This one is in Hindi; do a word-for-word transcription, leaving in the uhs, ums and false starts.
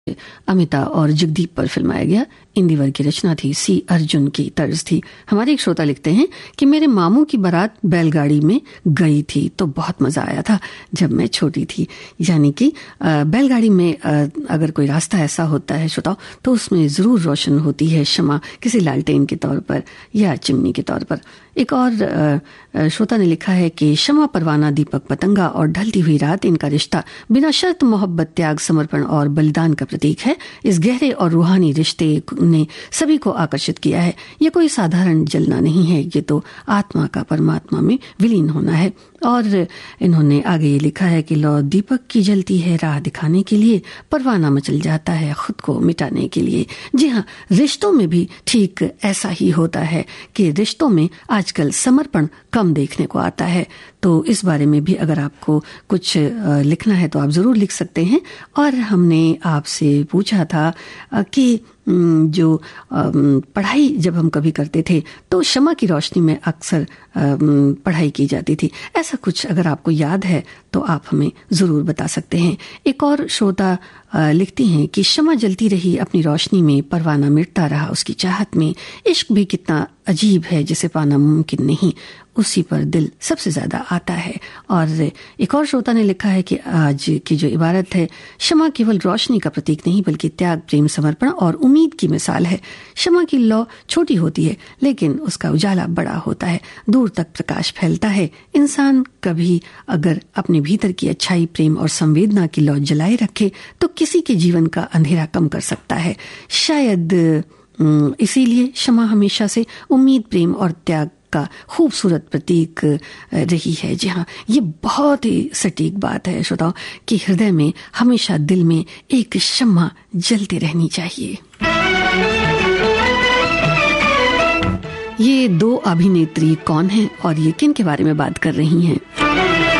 अमिता और जगदीप पर फिल्माया गया। इंदिवर की रचना थी, सी अर्जुन की तर्ज थी। हमारे एक श्रोता लिखते हैं कि मेरे मामू की बारात बैलगाड़ी में गई थी तो बहुत मजा आया था जब मैं छोटी थी। यानी कि बैलगाड़ी में अगर कोई रास्ता ऐसा होता है श्रोताओ तो उसमें जरूर रोशन होती है शमा, किसी लालटेन के तौर पर या चिमनी के तौर पर। एक और श्रोता ने लिखा है कि शमा, परवाना, दीपक, पतंगा और ढलती हुई रात, इनका रिश्ता बिना शर्त मोहब्बत, त्याग, समर्पण और बलिदान का प्रतीक है। इस गहरे और रूहानी रिश्ते ने सभी को आकर्षित किया है। ये कोई साधारण जलना नहीं है, ये तो आत्मा का परमात्मा में विलीन होना है। और इन्होंने आगे ये लिखा है कि लो दीपक की जलती है राह दिखाने के लिए, परवाना मचल जाता है खुद को मिटाने के लिए। जी हाँ, रिश्तों में भी ठीक ऐसा ही होता है कि रिश्तों में आजकल समर्पण कम देखने को आता है। तो इस बारे में भी अगर आपको कुछ लिखना है तो आप जरूर लिख सकते हैं। और हमने आपसे पूछा था कि जो पढ़ाई जब हम कभी करते थे तो शमा की रोशनी में अक्सर पढ़ाई की जाती थी। ऐसा कुछ अगर आपको याद है तो आप हमें जरूर बता सकते हैं। एक और श्रोता लिखती हैं कि शमा जलती रही अपनी रोशनी में, परवाना मिटता रहा उसकी चाहत में। इश्क भी कितना अजीब है जिसे पाना मुमकिन नहीं, उसी पर दिल सबसे ज्यादा आता है। और एक और श्रोता ने लिखा है कि आज की जो इबारत है, शमा केवल रोशनी का प्रतीक नहीं बल्कि त्याग, प्रेम, समर्पण और उम्मीद की मिसाल है। शमा की लौ छोटी होती है लेकिन उसका उजाला बड़ा होता है, दूर तक प्रकाश फैलता है। इंसान कभी अगर अपने भीतर की अच्छाई, प्रेम और संवेदना की लौ जलाए रखे तो किसी के जीवन का अंधेरा कम कर सकता है। शायद इसीलिए शमा हमेशा से उम्मीद, प्रेम और त्याग का खूबसूरत प्रतीक रही है। जी हाँ, ये बहुत ही सटीक बात है श्रोताओं कि हृदय में हमेशा, दिल में एक शम्मा जलते रहनी चाहिए। ये दो अभिनेत्री कौन हैं और ये किन के बारे में बात कर रही हैं?